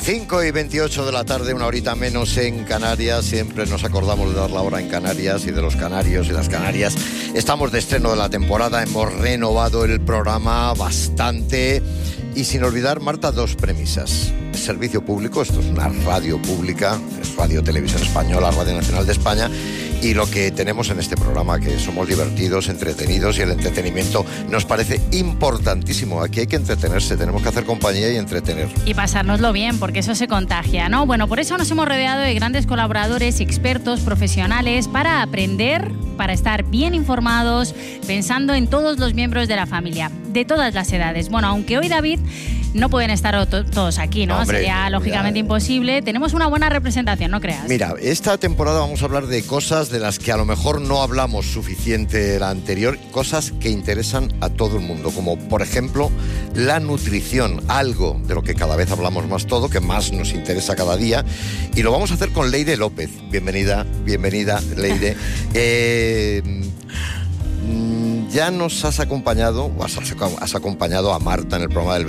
5:28 de la tarde, una horita menos en Canarias. Siempre nos acordamos de dar la hora en Canarias y de los canarios y las canarias. Estamos de estreno de la temporada, hemos renovado el programa bastante. Y sin olvidar, Marta, dos premisas. Servicio público, esto es una radio pública, es Radio Televisión Española, Radio Nacional de España. Y lo que tenemos en este programa, que somos divertidos, entretenidos, y el entretenimiento nos parece importantísimo. Aquí hay que entretenerse, tenemos que hacer compañía y entretener. Y pasárnoslo bien, porque eso se contagia, ¿no? Bueno, por eso nos hemos rodeado de grandes colaboradores, expertos, profesionales, para aprender, para estar bien informados, pensando en todos los miembros de la familia, de todas las edades. Bueno, aunque hoy, David, no pueden estar todos aquí, ¿no? Hombre, sería lógicamente imposible. Tenemos una buena representación, ¿no creas? Mira, esta temporada vamos a hablar de cosas de las que a lo mejor no hablamos suficiente la anterior, cosas que interesan a todo el mundo, como por ejemplo la nutrición, algo de lo que cada vez hablamos más todo, que más nos interesa cada día, y lo vamos a hacer con Leire López. Bienvenida, Leire. Ya nos has acompañado, o has acompañado a Marta en el programa del